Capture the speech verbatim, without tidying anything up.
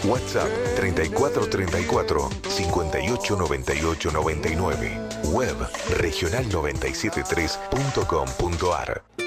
WhatsApp treinta y cuatro treinta y cuatro, cincuenta y ocho noventa y ocho noventa y nueve. Web regional noventa y siete tres punto com punto ar.